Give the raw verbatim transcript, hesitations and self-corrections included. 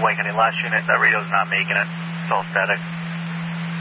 Awakening, last unit, that radio's not making it. It's all static.